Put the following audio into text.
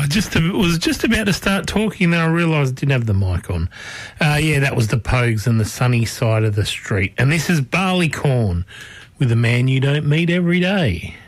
was just about to start talking, then I realised I didn't have the mic on. That was the Pogues and the Sunny Side of the Street. And this is Barleycorn with a man you don't meet every day.